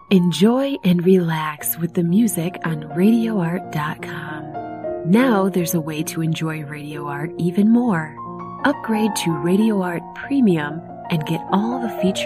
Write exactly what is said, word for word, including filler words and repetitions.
Enjoy and relax with the music on radio art dot com. Now there's a way to enjoy Radio Art even more. Upgrade to Radio Art Premium and get all the features